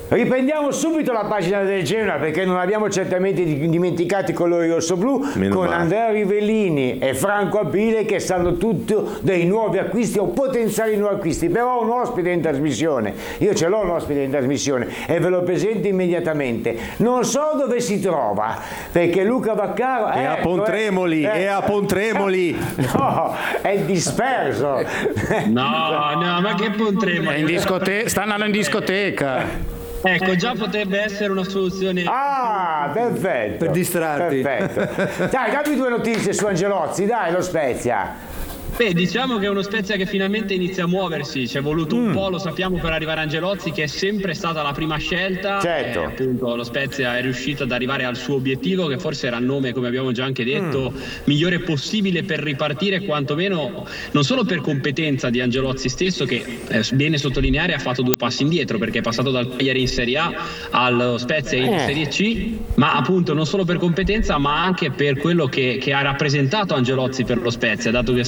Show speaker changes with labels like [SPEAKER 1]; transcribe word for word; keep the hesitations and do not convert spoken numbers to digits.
[SPEAKER 1] Riprendiamo subito la pagina del Genoa, perché non abbiamo certamente dimenticato i colori rossoblù,
[SPEAKER 2] Meno
[SPEAKER 1] con
[SPEAKER 2] male.
[SPEAKER 1] Andrea Rivellini e Franco Abile che sanno tutto dei nuovi acquisti o potenziali nuovi acquisti. Però ho un ospite in trasmissione, io ce l'ho un ospite in trasmissione e ve lo presento immediatamente. Non so dove si trova, perché Luca Vaccaro
[SPEAKER 2] È a
[SPEAKER 1] ecco,
[SPEAKER 2] Pontremoli,
[SPEAKER 1] eh,
[SPEAKER 2] è a Pontremoli.
[SPEAKER 1] No, è disperso.
[SPEAKER 3] No, no, ma che
[SPEAKER 4] È
[SPEAKER 3] Pontremoli?
[SPEAKER 4] in discote- sta andando in discoteca.
[SPEAKER 3] Ecco, già potrebbe essere una soluzione.
[SPEAKER 1] Ah, perfetto.
[SPEAKER 2] Per distrarti.
[SPEAKER 1] Perfetto. Dai, dammi due notizie su Angelozzi, dai, lo Spezia.
[SPEAKER 3] Beh, diciamo che è uno Spezia che finalmente inizia a muoversi, ci è voluto un po', lo sappiamo, per arrivare a Angelozzi, che è sempre stata la prima scelta.
[SPEAKER 1] Certo.
[SPEAKER 3] E, appunto, lo Spezia è riuscito ad arrivare al suo obiettivo, che forse era il nome, come abbiamo già anche detto, migliore possibile per ripartire, quantomeno non solo per competenza di Angelozzi stesso, che eh, bene sottolineare ha fatto due passi indietro, perché è passato dal Cagliari in Serie A allo Spezia in
[SPEAKER 1] Eh.
[SPEAKER 3] Serie C, ma appunto non solo per competenza, ma anche per quello che, che ha rappresentato Angelozzi per lo Spezia, dato che